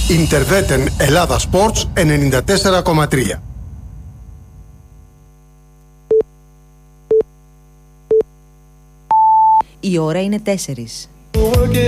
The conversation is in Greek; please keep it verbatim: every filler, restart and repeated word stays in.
Interveten Ελλάδα Sports ενενήντα τέσσερα κόμμα τρία. Η ώρα είναι τέσσερις.